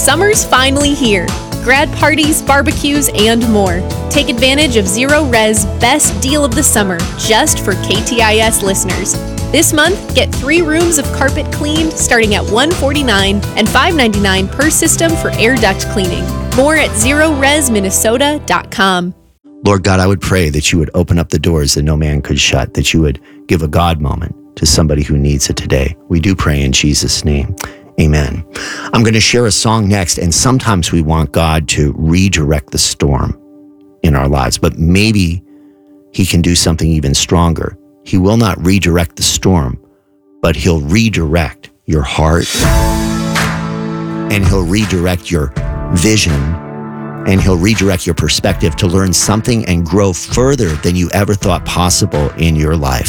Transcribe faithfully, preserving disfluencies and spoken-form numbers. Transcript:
Summer's finally here. Grad parties, barbecues, and more. Take advantage of Zero Res best deal of the summer just for K T I S listeners. This month, get three rooms of carpet cleaned starting at one hundred forty-nine dollars and five hundred ninety-nine dollars per system for air duct cleaning. More at zero res minnesota dot com. Lord God, I would pray that you would open up the doors that no man could shut, that you would give a God moment to somebody who needs it today. We do pray in Jesus' name. Amen. I'm going to share a song next, and sometimes we want God to redirect the storm in our lives, but maybe he can do something even stronger. He will not redirect the storm, but he'll redirect your heart, and he'll redirect your vision, and he'll redirect your perspective to learn something and grow further than you ever thought possible in your life.